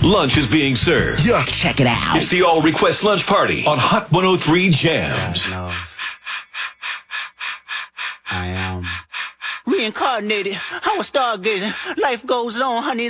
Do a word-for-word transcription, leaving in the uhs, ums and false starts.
Lunch is being served. Yeah, check it out. It's the All Request Lunch Party on Hot one oh three Jams. I am reincarnated. I was stargazing. Life goes on, honey.